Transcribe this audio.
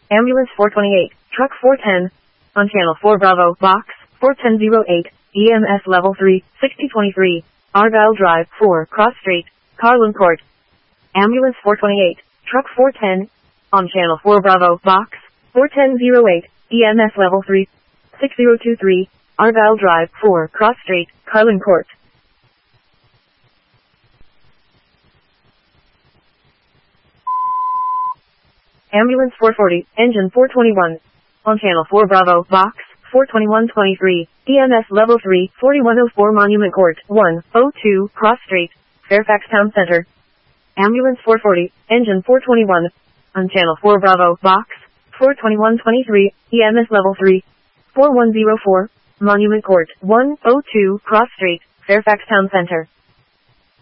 Ambulance 428, Truck 410, on Channel 4 Bravo, Box 41008, EMS Level 3, 6023, Argyle Drive 4, Cross Street, Carlin Court. Ambulance 428, Truck 410, on Channel 4 Bravo, Box 41008, EMS Level 3, 6023, Argyle Drive 4, Cross Street, Carlin Court. Ambulance 440, Engine 421, on Channel 4 Bravo, Box 42123, EMS Level 3, 4104 Monument Court, 102, Cross Street, Fairfax Town Center. Ambulance 440, Engine 421, on Channel 4 Bravo, Box 42123, EMS Level 3, 4104, Monument Court, 102, Cross Street, Fairfax Town Center.